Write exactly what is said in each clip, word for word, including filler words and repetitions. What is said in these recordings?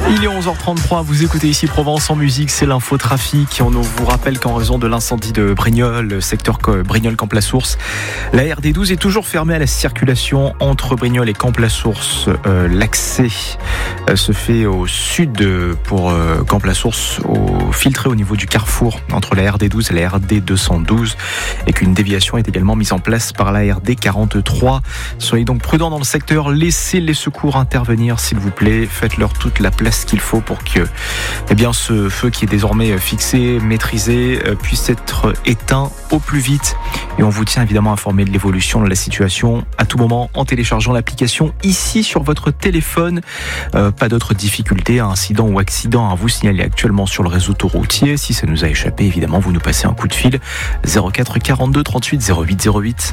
Il est onze heures trente-trois, vous écoutez ici Provence en musique, c'est l'infotrafic. On vous rappelle qu'en raison de l'incendie de Brignoles, secteur Brignoles-Camp-la-Source, la R D douze est toujours fermée à la circulation entre Brignoles et Camp-la-Source. Euh, l'accès euh, se fait au sud pour euh, Camp-la-Source, au filtré au niveau du carrefour entre la R D douze et la R D deux cent douze, et qu'une déviation est également mise en place par la R D quarante-trois. Soyez donc prudents dans le secteur, laissez les secours intervenir s'il vous plaît, faites-leur toute la place qu'il faut pour que eh bien, ce feu qui est désormais fixé, maîtrisé, puisse être éteint au plus vite. Et on vous tient évidemment informé de l'évolution de la situation à tout moment en téléchargeant l'application ici sur votre téléphone. Euh, pas d'autres difficultés, incidents ou accidents à vous signaler actuellement sur le réseau autoroutier. Si ça nous a échappé, évidemment, vous nous passez un coup de fil zéro quatre quarante-deux trente-huit zéro huit zéro huit.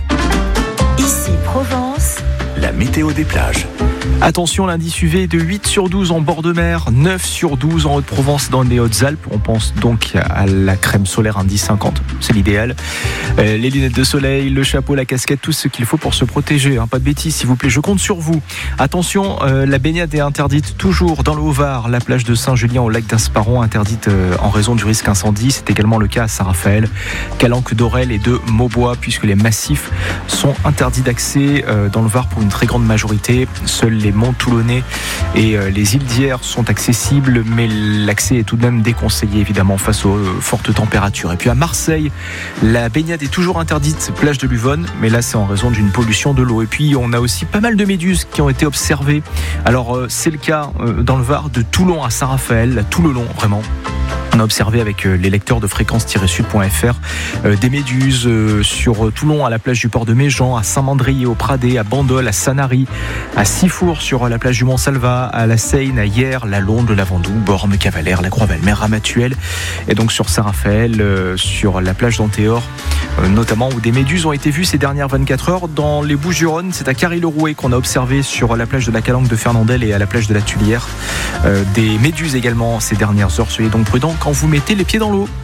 Ici Provence, la météo des plages. Attention, l'indice U V est de huit sur douze en bord de mer, neuf sur douze en Haute-Provence dans les Hautes-Alpes. On pense donc à la crème solaire indice cinquante, c'est l'idéal. Euh, les lunettes de soleil, le chapeau, la casquette, tout ce qu'il faut pour se protéger. Hein. Pas de bêtises s'il vous plaît, je compte sur vous. Attention, euh, la baignade est interdite toujours dans le Haut-Var. La plage de Saint-Julien au lac d'Asparon interdite euh, en raison du risque incendie. C'est également le cas à Saint-Raphaël, Calanque d'Orel et de Maubois, puisque les massifs sont interdits d'accès euh, dans le Var pour une très grande majorité. Seuls les monts Toulonnais et les îles d'Hyères sont accessibles, mais l'accès est tout de même déconseillé évidemment face aux fortes températures. Et puis à Marseille, la baignade est toujours interdite, plage de l'Uvonne, mais là c'est en raison d'une pollution de l'eau. Et puis on a aussi pas mal de méduses qui ont été observées. Alors c'est le cas dans le Var de Toulon à Saint-Raphaël, tout le long vraiment. On a observé avec les lecteurs de fréquence tiret sud point f r euh, des méduses euh, sur Toulon à la plage du port de Méjean, à Saint-Mandrier au Pradé, à Bandol, à Sanary, à Sifour sur la plage du Mont-Salvat, à la Seine, à Hyères, la Londe, le Lavandou, Bormes, Cavalère, la Croix-Valmer, Ramatuelle, et donc sur Saint-Raphaël, euh, sur la plage d'Antéor, euh, notamment où des méduses ont été vues ces dernières vingt-quatre heures. Dans les Bouches-du-Rhône, c'est à Carry-le-Rouet qu'on a observé sur la plage de la Calanque de Fernandel et à la plage de la Tulière euh, des méduses également ces dernières heures. Soyez donc prudents quand vous mettez les pieds dans l'eau.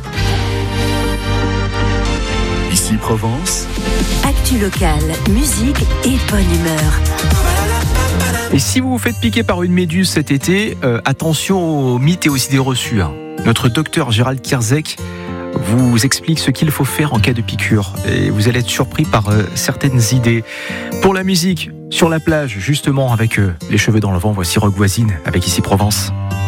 Ici Provence, actu locale, musique et bonne humeur. Et si vous vous faites piquer par une méduse cet été, euh, attention aux mythes et aux idées reçues. Hein. Notre docteur Gérald Kierzek vous explique ce qu'il faut faire en cas de piqûre. Et vous allez être surpris par euh, certaines idées. Pour la musique, sur la plage, justement, avec euh, les cheveux dans le vent, voici Rock Voisine avec Ici Provence.